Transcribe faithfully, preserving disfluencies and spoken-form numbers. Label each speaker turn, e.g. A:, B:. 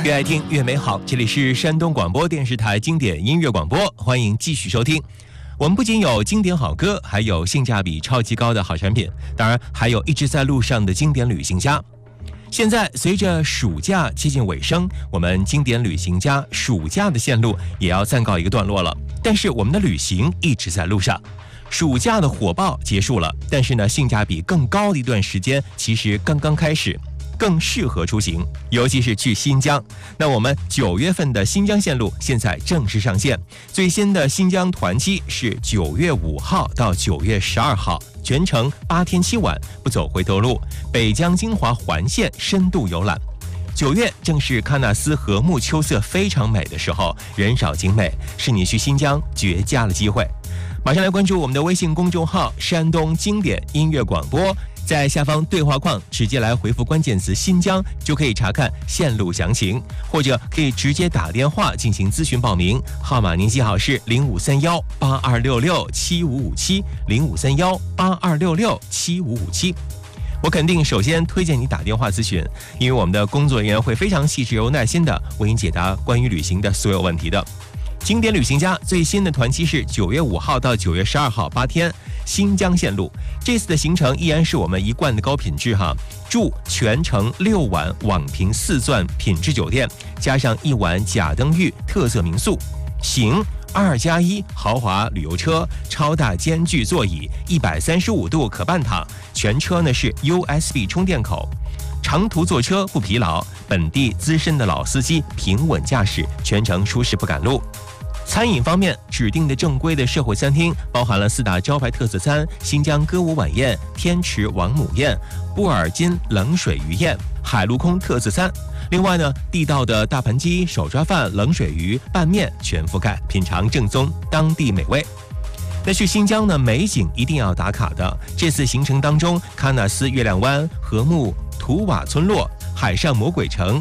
A: 越爱听越美好，这里是山东广播电视台经典音乐广播，欢迎继续收听。我们不仅有经典好歌，还有性价比超级高的好产品，当然还有一直在路上的经典旅行家。现在随着暑假接近尾声，我们经典旅行家暑假的线路也要暂告一个段落了，但是我们的旅行一直在路上。暑假的火爆结束了，但是呢，性价比更高的一段时间其实刚刚开始，更适合出行，尤其是去新疆。那我们九月份的新疆线路现在正式上线，最新的新疆团期是九月五号到九月十二号，全程八天七晚，不走回头路，北疆金华环线深度游览。九月正是喀纳斯和睦秋色非常美的时候，人少景美，是你去新疆绝佳的机会。马上来关注我们的微信公众号山东经典音乐广播，在下方对话框直接来回复关键词新疆，就可以查看线路详情，或者可以直接打电话进行咨询报名，号码您记好是零五三幺八二六六七五五七零五三幺八二六六七五五七。我肯定首先推荐你打电话咨询，因为我们的工作人员会非常细致又耐心的为您解答关于旅行的所有问题的。经典旅行家最新的团期是九月五号到九月十二号，八天新疆线路。这次的行程依然是我们一贯的高品质哈，住全程六晚网评四钻品质酒店，加上一晚甲登峪特色民宿。行二加一豪华旅游车，超大间距座椅，一百三十五度可半躺，全车呢是 U S B 充电口。长途坐车不疲劳，本地资深的老司机平稳驾驶，全程舒适不赶路。餐饮方面，指定的正规的社会餐厅包含了四大招牌特色餐：新疆歌舞晚宴、天池王母宴、布尔津冷水鱼宴、海陆空特色餐。另外呢，地道的大盘鸡、手抓饭、冷水鱼、拌面全覆盖，品尝正宗当地美味。那去新疆呢，美景一定要打卡的。这次行程当中，喀纳斯月亮湾、和睦图瓦村落、海上魔鬼城、